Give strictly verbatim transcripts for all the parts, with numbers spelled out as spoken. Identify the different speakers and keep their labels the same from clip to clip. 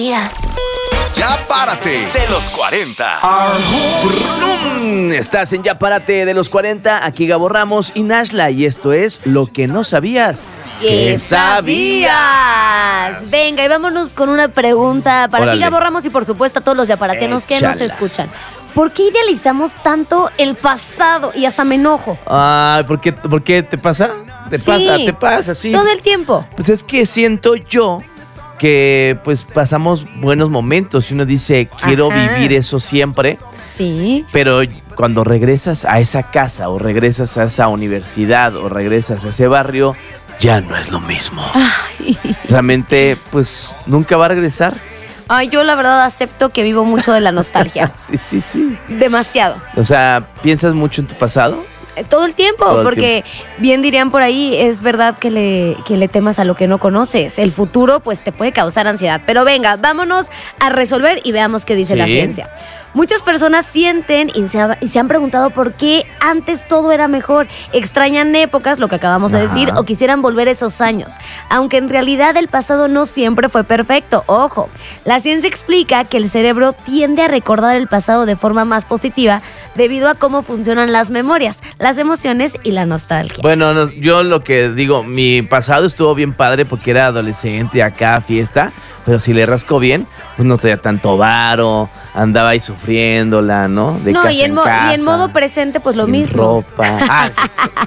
Speaker 1: Ya párate de los cuarenta.
Speaker 2: Brum, Estás en Ya Párate de los cuarenta, aquí Gabo Ramos y Nashla, y esto es Lo que no sabías.
Speaker 3: ¿Qué sabías? Venga, y vámonos con una pregunta para
Speaker 2: Órale.
Speaker 3: ti, Gabo Ramos, y por supuesto a todos los yaparatenos que nos
Speaker 2: Échala.
Speaker 3: escuchan. ¿Por qué idealizamos tanto el pasado? Y hasta me enojo.
Speaker 2: Ay, ¿por qué, por qué te pasa? Te
Speaker 3: Sí,
Speaker 2: pasa, te pasa, sí.
Speaker 3: todo el tiempo.
Speaker 2: Pues es que siento yo que pues pasamos buenos momentos y uno dice, quiero
Speaker 3: Ajá.
Speaker 2: vivir eso siempre,
Speaker 3: Sí.
Speaker 2: pero cuando regresas a esa casa o regresas a esa universidad o regresas a ese barrio, ya no es lo mismo.
Speaker 3: Ay.
Speaker 2: Realmente, pues, nunca va a regresar.
Speaker 3: Ay, yo la verdad acepto que vivo mucho de la nostalgia.
Speaker 2: Sí, sí, sí.
Speaker 3: Demasiado.
Speaker 2: O sea, ¿piensas mucho en tu pasado?
Speaker 3: Eh, Todo el tiempo,
Speaker 2: Todo el
Speaker 3: porque bien dirían por ahí, es verdad que le, que le temas a lo que no conoces. El futuro, pues, te puede causar ansiedad. Pero venga, vámonos a resolver y veamos qué dice
Speaker 2: Sí.
Speaker 3: la ciencia. Muchas personas sienten y se, ha- y se han preguntado por qué antes todo era mejor. Extrañan épocas, lo que acabamos de
Speaker 2: Ajá.
Speaker 3: decir, o quisieran volver esos años. Aunque en realidad el pasado no siempre fue perfecto. Ojo, la ciencia explica que el cerebro tiende a recordar el pasado de forma más positiva debido a cómo funcionan las memorias, las emociones y la nostalgia.
Speaker 2: Bueno, no, yo lo que digo, mi pasado estuvo bien padre porque era adolescente, acá, fiesta, pero si le rasco bien, pues no traía tanto varo, andaba ahí sufriéndola, ¿no? De
Speaker 3: No,
Speaker 2: casa
Speaker 3: y en, mo-
Speaker 2: casa,
Speaker 3: y en modo presente, pues lo
Speaker 2: sin
Speaker 3: mismo.
Speaker 2: ropa. Ah, sí.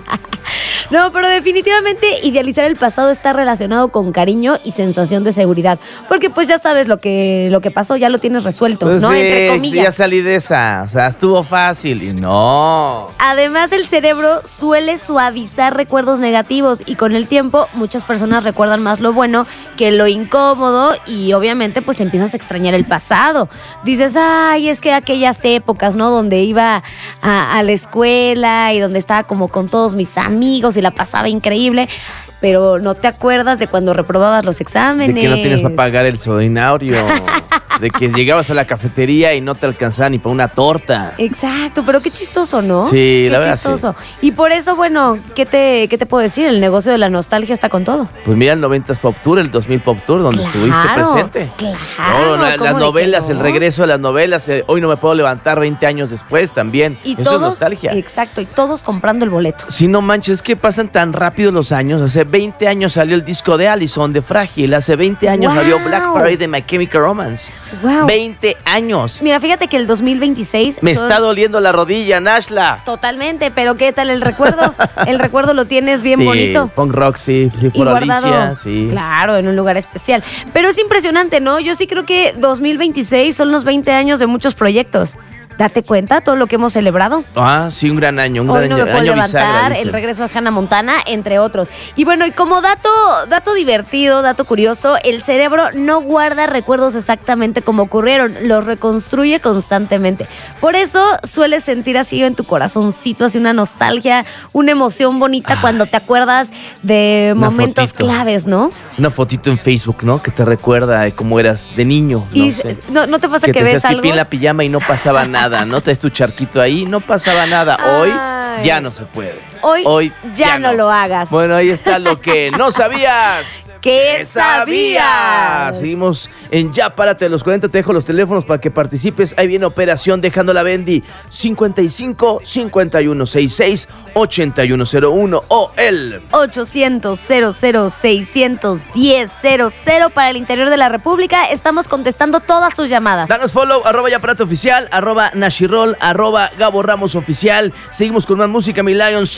Speaker 3: No, pero definitivamente idealizar el pasado está relacionado con cariño y sensación de seguridad. Porque pues ya sabes lo que, lo que pasó, ya lo tienes resuelto,
Speaker 2: Pues
Speaker 3: ¿no?
Speaker 2: sí,
Speaker 3: Entre
Speaker 2: ya
Speaker 3: comillas.
Speaker 2: salí de esa, o sea, estuvo fácil y no.
Speaker 3: Además, el cerebro suele suavizar recuerdos negativos y con el tiempo muchas personas recuerdan más lo bueno que lo incómodo y obviamente pues empiezas a extrañar el pasado. Dices, ay, es que aquellas épocas, ¿no? Donde iba a, a la escuela y donde estaba como con todos mis amigos y la pasaba increíble, pero no te acuerdas de cuando reprobabas los exámenes.
Speaker 2: De que no tienes para pagar el soldinario, de que llegabas a la cafetería y no te alcanzaba ni para una torta.
Speaker 3: Exacto, pero qué chistoso, ¿no?
Speaker 2: Sí,
Speaker 3: qué
Speaker 2: la verdad,
Speaker 3: chistoso. Y por eso, bueno, ¿qué te, ¿qué te puedo decir? El negocio de la nostalgia está con todo.
Speaker 2: Pues mira el noventas Pop Tour, el dos mil Pop Tour, donde
Speaker 3: Claro,
Speaker 2: estuviste presente.
Speaker 3: claro,
Speaker 2: No, no,
Speaker 3: ¿cómo
Speaker 2: las
Speaker 3: de
Speaker 2: novelas,
Speaker 3: que no?
Speaker 2: el regreso de las novelas, eh, hoy no me puedo levantar veinte años después también.
Speaker 3: Y
Speaker 2: Eso
Speaker 3: todos,
Speaker 2: es nostalgia.
Speaker 3: exacto, y todos comprando el boleto.
Speaker 2: Si no manches, es que pasan tan rápido los años. Hace veinte años salió el disco de Allison, de Frágil. Hace veinte años
Speaker 3: Wow.
Speaker 2: salió Black Parade de My Chemical Romance.
Speaker 3: Wow.
Speaker 2: veinte años.
Speaker 3: Mira, fíjate que el dos mil veintiséis
Speaker 2: Me
Speaker 3: son-
Speaker 2: está doliendo la rodilla, Nashla.
Speaker 3: Totalmente, pero ¿qué tal el recuerdo? El recuerdo lo tienes bien
Speaker 2: Sí,
Speaker 3: bonito.
Speaker 2: Punk rock, sí, sí,
Speaker 3: Y
Speaker 2: fue
Speaker 3: guardado,
Speaker 2: Alicia, sí.
Speaker 3: claro, en un lugar especial. Pero es impresionante, ¿no? Yo sí creo que dos mil veintiséis son los veinte años de muchos proyectos. Date cuenta todo lo que hemos celebrado.
Speaker 2: Ah, sí, un gran año, un
Speaker 3: Hoy
Speaker 2: gran
Speaker 3: no
Speaker 2: año,
Speaker 3: me puedo
Speaker 2: año
Speaker 3: levantar,
Speaker 2: bisagra,
Speaker 3: el
Speaker 2: dicen.
Speaker 3: regreso de Hannah Montana, entre otros. Y bueno, y como dato, dato divertido, dato curioso, el cerebro no guarda recuerdos exactamente como ocurrieron, los reconstruye constantemente. Por eso sueles sentir así en tu corazoncito, así una nostalgia, una emoción bonita cuando te acuerdas de
Speaker 2: Una
Speaker 3: momentos
Speaker 2: fotito.
Speaker 3: claves, ¿no?
Speaker 2: Una fotito en Facebook, ¿no? Que te recuerda de cómo eras de niño.
Speaker 3: Y
Speaker 2: no sé.
Speaker 3: no, ¿no te pasa que,
Speaker 2: te
Speaker 3: ves
Speaker 2: hacías pipí
Speaker 3: algo?
Speaker 2: en la pijama y no pasaba nada, ¿no? Traes tu charquito ahí, no pasaba nada. Hoy
Speaker 3: Ay.
Speaker 2: ya no se puede.
Speaker 3: Hoy ya no lo hagas.
Speaker 2: Bueno, ahí está lo que no sabías.
Speaker 3: ¿Qué sabías?
Speaker 2: Seguimos en Ya Párate de los cuarenta. Te dejo los teléfonos para que participes. Ahí viene Operación Dejando la Bendy. cincuenta y cinco, cincuenta y uno, sesenta y seis, ochenta y uno cero uno o el
Speaker 3: ochocientos, cero cero, seiscientos diez, cero cero para el interior de la República. Estamos contestando todas sus llamadas.
Speaker 2: Danos follow, arroba Ya Párate Oficial, arroba Nashirol, arroba Gabo Ramos Oficial. Seguimos con más música, mi Lions.